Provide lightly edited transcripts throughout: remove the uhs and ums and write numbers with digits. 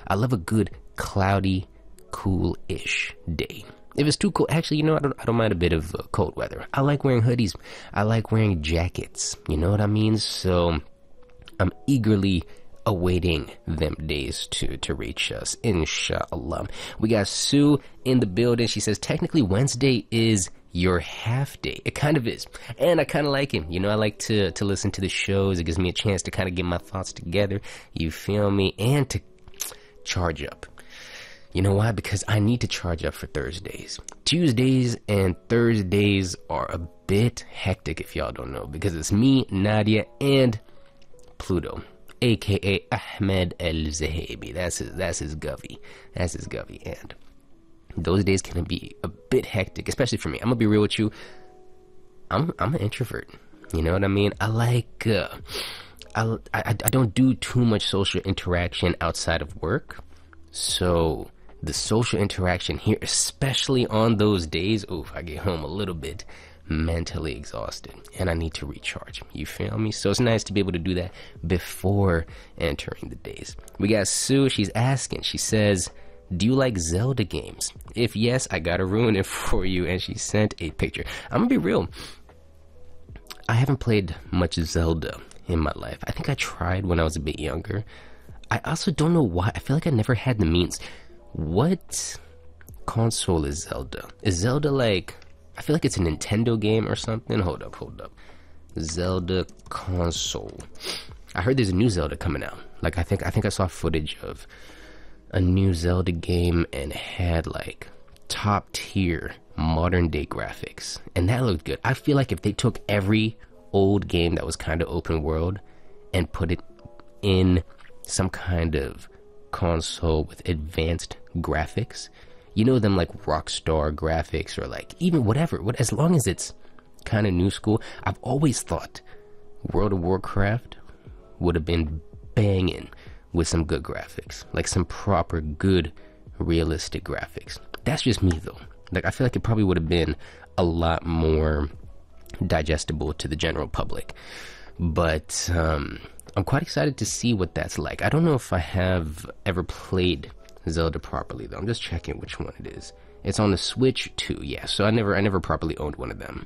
I love a good cloudy, cool-ish day. If it's too cold, actually, I don't mind a bit of cold weather. I like wearing hoodies. I like wearing jackets. You know what I mean? So I'm eagerly awaiting them days to reach us, inshallah. We got Sue in the building. She says, technically Wednesday is your half day. It kind of is, and I kind of like it. I like to listen to the shows. It gives me a chance to kind of get my thoughts together, you feel me, and to charge up. You know why? Because I need to charge up for Thursdays. Tuesdays and Thursdays are a bit hectic, if y'all don't know, because it's me, Nadia, and Pluto, aka Ahmed El-Zahabi. That's his govy. And those days can be a bit hectic, especially for me. I'm gonna be real with you. I'm an introvert. You know what I mean? I like I don't do too much social interaction outside of work. So the social interaction here, especially on those days, I get home a little bit mentally exhausted and I need to recharge. You feel me? So it's nice to be able to do that before entering the days. We got Sue. She's asking. She says, do you like Zelda games? If yes, I gotta ruin it for you. And she sent a picture. I'm gonna be real. I haven't played much Zelda in my life. I think I tried when I was a bit younger. I also don't know why. I feel like I never had the means. What console is Zelda? Is Zelda like... I feel like it's a Nintendo game or something. Hold up. Zelda console. I heard there's a new Zelda coming out. Like, I think I saw footage of a new Zelda game and it had like top tier modern day graphics, and that looked good. I feel like if they took every old game that was kind of open world and put it in some kind of console with advanced graphics, them like Rockstar graphics or like even whatever, as long as it's kind of new school. I've always thought World of Warcraft would have been banging with some good graphics, like some proper good realistic graphics. That's just me though. Like, I feel like it probably would have been a lot more digestible to the general public. But I'm quite excited to see what that's like. I don't know if I have ever played Zelda properly though. I'm just checking which one it is. It's on the Switch too. Yeah, so I never properly owned one of them.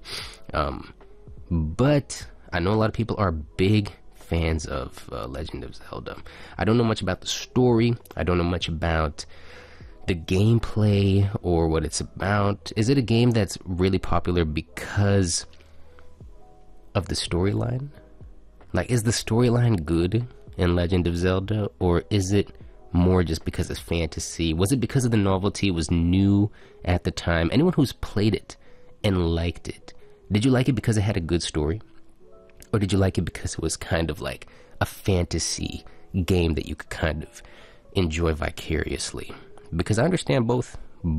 But I know a lot of people are big fans of Legend of Zelda. I don't know much about the story. I don't know much about the gameplay or what it's about. Is it a game that's really popular because of the storyline? Like, is the storyline good in Legend of Zelda, or is it more just because it's fantasy? Was it because of the novelty? It was new at the time. Anyone who's played it and liked it, did you like it because it had a good story? Or did you like it because it was kind of like a fantasy game that you could kind of enjoy vicariously? Because I understand both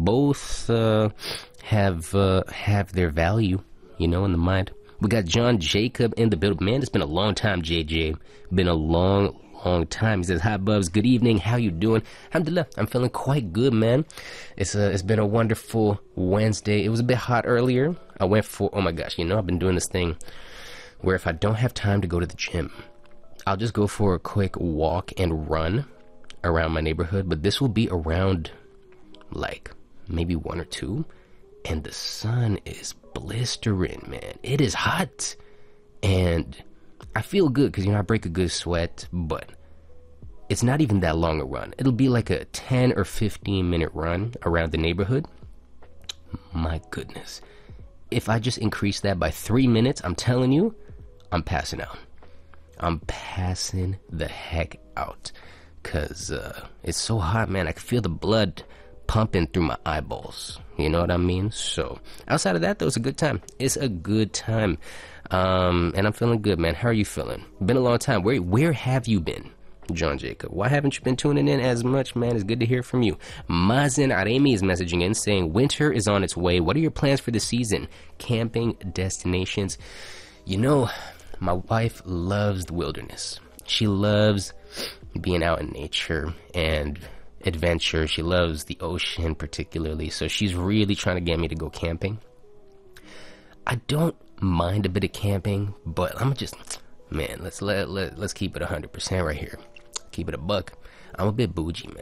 have their value, in the mind. We got John Jacob in the building. Man, it's been a long time, JJ. Been a long time. He says, hi, Bubs. Good evening. How you doing? Alhamdulillah. I'm feeling quite good, man. It's been a wonderful Wednesday. It was a bit hot earlier. I went for, oh my gosh, I've been doing this thing where if I don't have time to go to the gym, I'll just go for a quick walk and run around my neighborhood. But this will be around like maybe 1 or 2, and the sun is blistering, man. It is hot, and I feel good because I break a good sweat, but it's not even that long a run. It'll be like a 10 or 15 minute run around the neighborhood. My goodness, if I just increase that by 3 minutes, I'm telling you, I'm passing out. I'm passing the heck out because it's so hot, man. I can feel the blood pumping through my eyeballs. You know what I mean? So outside of that, though, it's a good time. It's a good time. And I'm feeling good, man. How are you feeling? Been a long time. Where have you been, John Jacob? Why haven't you been tuning in as much, man? It's good to hear from you. Mazen Aremi is messaging in saying, winter is on its way. What are your plans for the season? Camping destinations? My wife loves the wilderness. She loves being out in nature and adventure. She loves the ocean particularly, so she's really trying to get me to go camping. I don't mind a bit of camping, but I'm just, man, let's keep it 100% right here. Keep it a buck. I'm a bit bougie, man.